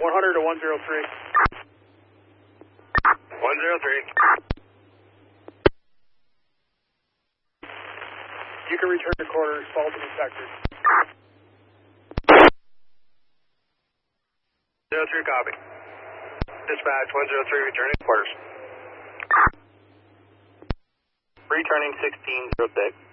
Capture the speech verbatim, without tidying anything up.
one hundred to one zero three. one zero three. You can return to quarters, faulty detector. zero three, copy. Dispatch, one zero three, returning quarters. Returning sixteen zero six.